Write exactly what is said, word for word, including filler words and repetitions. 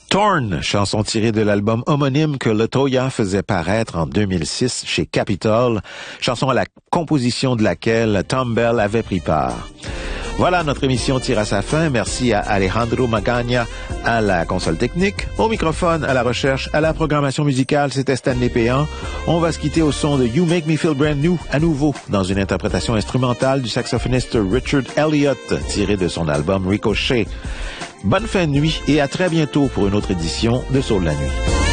Torn, chanson tirée de l'album homonyme que LaToya faisait paraître en deux mille six chez Capitol, chanson à la composition de laquelle Tom Bell avait pris part. Voilà, notre émission tire à sa fin. Merci à Alejandro Magana à la console technique, au microphone, à la recherche, à la programmation musicale. C'était Stanley Péan. On va se quitter au son de You Make Me Feel Brand New, à nouveau, dans une interprétation instrumentale du saxophoniste Richard Elliott, tirée de son album Ricochet. Bonne fin de nuit et à très bientôt pour une autre édition de Soul la Nuit.